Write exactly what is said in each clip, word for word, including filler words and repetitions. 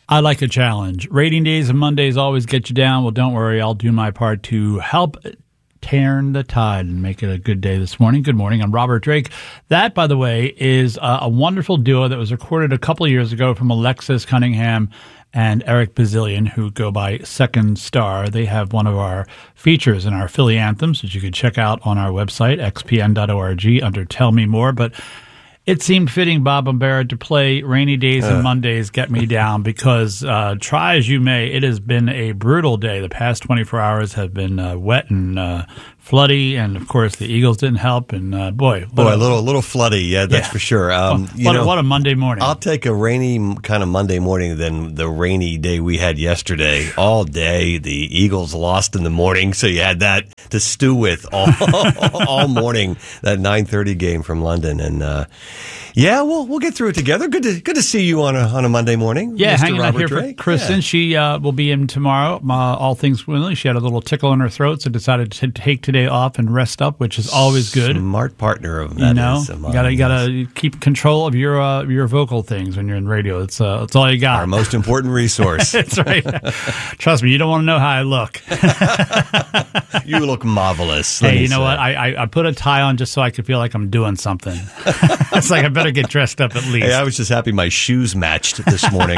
I like a challenge. Rating days and Mondays always get you down. Well, don't worry. I'll do my part to help turn the tide and make it a good day this morning. Good morning. I'm Robert Drake. That, by the way, is a, a wonderful duo that was recorded a couple of years ago from Alexis Cunningham and Eric Bazillion, who go by Second Star. They have one of our features in our Philly anthems, which you can check out on our website, x p n dot org, under Tell Me More. But it seemed fitting, Bob Bombera, to play Rainy Days and uh. Mondays Get Me Down because uh, try as you may, it has been a brutal day. The past twenty-four hours have been uh, wet and uh, floody, and of course the Eagles didn't help. And uh, boy, boy, a little, little floody, yeah, that's yeah. for sure. Um, well, you what, know, a, what a Monday morning! I'll take a rainy kind of Monday morning than the rainy day we had yesterday. All day, the Eagles lost in the morning, so you had that to stew with all all morning. That nine thirty game from London, and uh, yeah, we'll we'll get through it together. Good to good to see you on a on a Monday morning. Yeah, Mister hanging Robert out here Drake. for Kristen. Yeah. She uh, will be in tomorrow. Uh, all things willing, she had a little tickle in her throat, so decided to take today off and rest up, which is always good. Smart partner of that. You know, is, you gotta you gotta keep control of your uh, your vocal things when you're in radio. It's uh, it's all you got. Our most important resource. That's right. Trust me, you don't want to know how I look. You look marvelous. Hey, you know say. what? I, I I put a tie on just so I could feel like I'm doing something. It's like I better get dressed up at least. Hey, I was just happy my shoes matched this morning.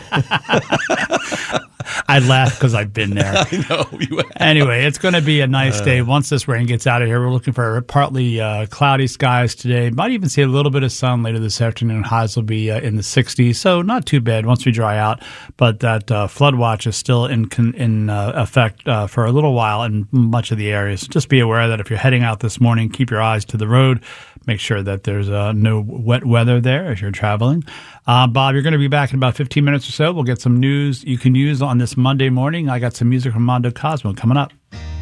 I laugh because I've been there. I know. You have. Anyway, it's going to be a nice day once this rain gets out of here. We're looking for partly uh, cloudy skies today. Might even see a little bit of sun later this afternoon. Highs will be uh, in the sixties, so not too bad once we dry out. But that uh, flood watch is still in in uh, effect uh, for a little while in much of the area. So just be aware that if you're heading out this morning, keep your eyes to the road. Make sure that there's uh, no wet weather there as you're traveling. Uh, Bob, you're going to be back in about fifteen minutes or so. We'll get some news you can use on this Monday morning. I got some music from Mondo Cosmo coming up.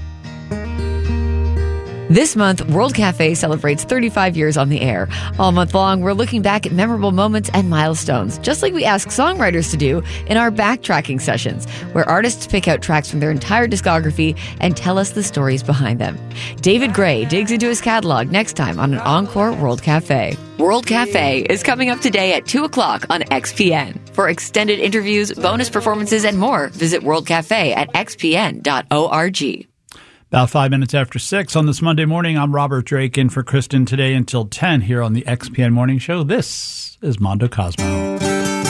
This month, World Cafe celebrates thirty-five years on the air. All month long, we're looking back at memorable moments and milestones, just like we ask songwriters to do in our backtracking sessions, where artists pick out tracks from their entire discography and tell us the stories behind them. David Gray digs into his catalog next time on an Encore World Cafe. World Cafe is coming up today at two o'clock on X P N. For extended interviews, bonus performances, and more, visit World Cafe at x p n dot org. About five minutes after six on this Monday morning, I'm Robert Drake in for Kristen today until ten here on the X P N Morning Show. This is Mondo Cosmo.